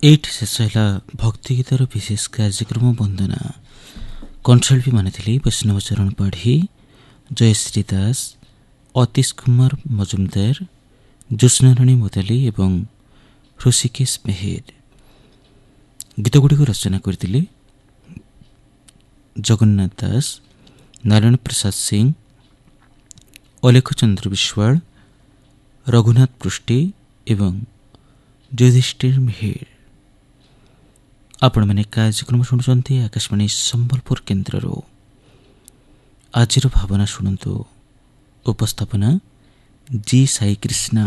ଏଇଠି ଶେଷ ହେଲା ଭକ୍ତି ଗୀତର ବିଶେଷ କାର୍ଯ୍ୟକ୍ରମ ବନ୍ଦନା। କଣ୍ଠଶିଳ୍ପୀ ମାନେ ଥିଲେ ବୈଷ୍ଣବ ଚରଣ ପାଢ଼ୀ, ଜୟଶ୍ରୀ ଦାସ, ଅତୀଶ କୁମାର ମଜୁମଦାର, ଜ୍ୟୋତ୍ସ୍ନାରାଣୀ ମୋଦାଲି ଏବଂ ହୃଷିକେଶ ମେହେର। ଗୀତଗୁଡ଼ିକୁ ରଚନା କରିଥିଲେ ଜଗନ୍ନାଥ ଦାସ, ନାରାୟଣ ପ୍ରସାଦ ସିଂ, ଅଲେଖ ଚନ୍ଦ୍ର ବିଶ୍ୱାଳ, ରଘୁନାଥ ପୃଷ୍ଟି ଏବଂ ଯୁଧିଷ୍ଠିର ମେହେର। ଆପଣମାନେ କାର୍ଯ୍ୟକ୍ରମ ଶୁଣୁଛନ୍ତି ଆକାଶବାଣୀ ସମ୍ବଲପୁର କେନ୍ଦ୍ରରୁ। ଆଜିର ଭାବନା ଶୁଣନ୍ତୁ। ଉପସ୍ଥାପନା ଜି ସାଇ କୃଷ୍ଣା।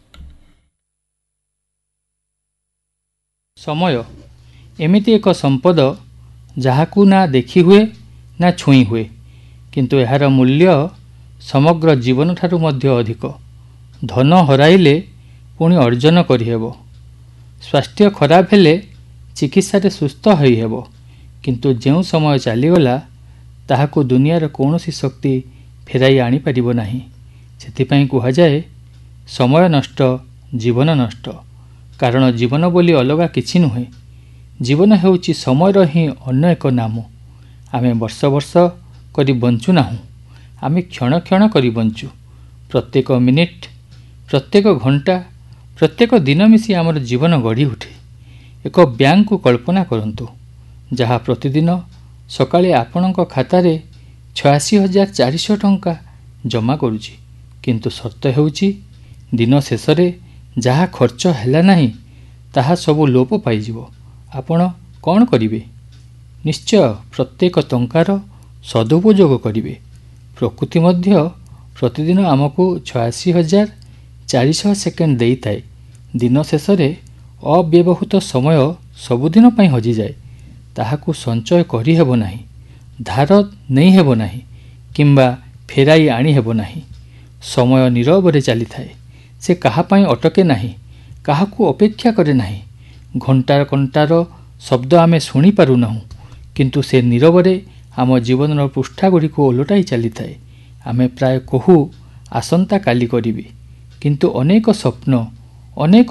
ସମୟ ଏମିତି ଏକ ସମ୍ପଦ ଯାହାକୁ ନା ଦେଖି ହୁଏ ନା ଛୁଇଁ ହୁଏ, କିନ୍ତୁ ଏହାର ମୂଲ୍ୟ ସମଗ୍ର ଜୀବନଠାରୁ ମଧ୍ୟ ଅଧିକ। ଧନ ହରାଇଲେ ପୁଣି ଅର୍ଜନ କରିହେବ, ସ୍ୱାସ୍ଥ୍ୟ ଖରାପ ହେଲେ ଚିକିତ୍ସାରେ ସୁସ୍ଥ ହୋଇହେବ, କିନ୍ତୁ ଯେଉଁ ସମୟ ଚାଲିଗଲା ତାହାକୁ ଦୁନିଆର କୌଣସି ଶକ୍ତି ଫେରାଇ ଆଣିପାରିବ ନାହିଁ। ସେଥିପାଇଁ କୁହାଯାଏ, ସମୟ ନଷ୍ଟ ଜୀବନ ନଷ୍ଟ। କାରଣ ଜୀବନ ବୋଲି ଅଲଗା କିଛି ନୁହେଁ। ଜୀବନ ହେଉଛି ସମୟର ହିଁ ଅନ୍ୟ ଏକ ନାମ। ଆମେ ବର୍ଷ ବର୍ଷ କରି ବଞ୍ଚୁ ନାହୁଁ, ଆମେ କ୍ଷଣ କ୍ଷଣ କରି ବଞ୍ଚୁ। ପ୍ରତ୍ୟେକ ମିନିଟ୍, ପ୍ରତ୍ୟେକ ଘଣ୍ଟା, ପ୍ରତ୍ୟେକ ଦିନ ମିଶି ଆମର ଜୀବନ ଗଢ଼ି ଉଠେ। ଏକ ବ୍ୟାଙ୍କକୁ କଳ୍ପନା କରନ୍ତୁ, ଯାହା ପ୍ରତିଦିନ ସକାଳେ ଆପଣଙ୍କ ଖାତାରେ 86,400 ଟଙ୍କା ଜମା କରୁଛି। କିନ୍ତୁ ସର୍ତ୍ତ ହେଉଛି, ଦିନ ଶେଷରେ ଯାହା ଖର୍ଚ୍ଚ ହେଲା ନାହିଁ ତାହା ସବୁ ଲୋପ ପାଇଯିବ। ଆପଣ କ'ଣ କରିବେ? ନିଶ୍ଚୟ ପ୍ରତ୍ୟେକ ଟଙ୍କାର ସଦୁପଯୋଗ କରିବେ। ପ୍ରକୃତି ମଧ୍ୟ ପ୍ରତିଦିନ ଆମକୁ 86,400 ସେକେଣ୍ଡ ଦେଇଥାଏ। ଦିନ ଶେଷରେ ଅବ୍ୟବହୃତ ସମୟ ସବୁଦିନ ପାଇଁ ହଜିଯାଏ। ତାହାକୁ ସଞ୍ଚୟ କରିହେବ ନାହିଁ, ଧାର ନେଇହେବ ନାହିଁ କିମ୍ବା ଫେରାଇ ଆଣିହେବ ନାହିଁ। ସମୟ ନୀରବରେ ଚାଲିଥାଏ। ସେ କାହା ପାଇଁ ଅଟକେ ନାହିଁ, କାହାକୁ ଅପେକ୍ଷା କରେ ନାହିଁ। ଘଣ୍ଟାର ଘଣ୍ଟାର ଶବ୍ଦ ଆମେ ଶୁଣିପାରୁନାହୁଁ, କିନ୍ତୁ ସେ ନୀରବରେ ଆମ ଜୀବନର ପୃଷ୍ଠାଗୁଡ଼ିକୁ ଓଲଟାଇ ଚାଲିଥାଏ। ଆମେ ପ୍ରାୟ କହୁ ଆସନ୍ତା କାଲି କରିବି, କିନ୍ତୁ ଅନେକ ସ୍ୱପ୍ନ, ଅନେକ